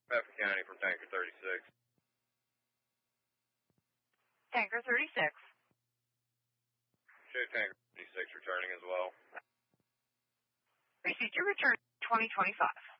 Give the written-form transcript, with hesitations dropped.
Baffin County from Tanker 36. Tanker 36. Show Tanker 36 returning as well. Received your return 2025.